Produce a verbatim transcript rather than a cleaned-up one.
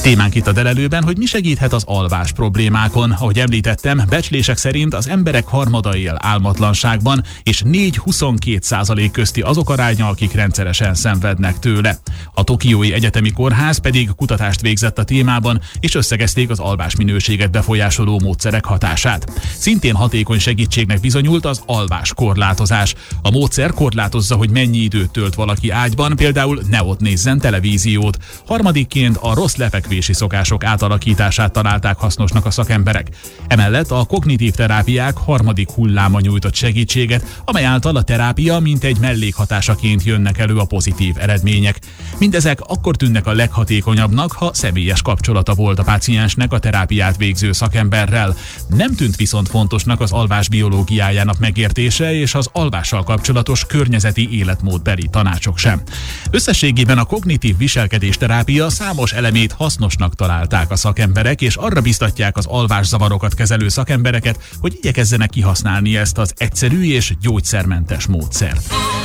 Témánk itt a Delelőben, hogy mi segíthet az alvás problémákon. Ahogy említettem, becslések szerint az emberek harmada él álmatlanságban, és négy-huszonkét százalék közti azok aránya, akik rendszeresen szenvednek tőle. A Tokiói Egyetemi Kórház pedig kutatást végzett a témában, és összegezték az alvás minőséget befolyásoló módszerek hatását. Szintén hatékony segítségnek bizonyult az alvás korlátozás. A módszer korlátozza, hogy mennyi időt tölt valaki ágyban, például ne ott nézzen televíziót. Harmadikként a rossz lefekvési szokások átalakítását találták hasznosnak a szakemberek. Emellett a kognitív terápiák harmadik hulláma nyújtott segítséget, amely által a terápia mintegy mellékhatásaként jönnek elő a pozitív eredmények. Mindezek akkor tűnnek a leghatékonyabbnak, ha személyes kapcsolata volt a páciensnek a terápiát végző szakemberrel. Nem tűnt viszont fontosnak az alvás biológiájának megértése és az alvással kapcsolatos környezeti életmódbeli tanácsok sem. Összességében a kognitív viselkedésterápia számos elemét hasznosnak találták a szakemberek, és arra biztatják az alvászavarokat kezelő szakembereket, hogy igyekezzenek kihasználni ezt az egyszerű és gyógyszermentes módszert.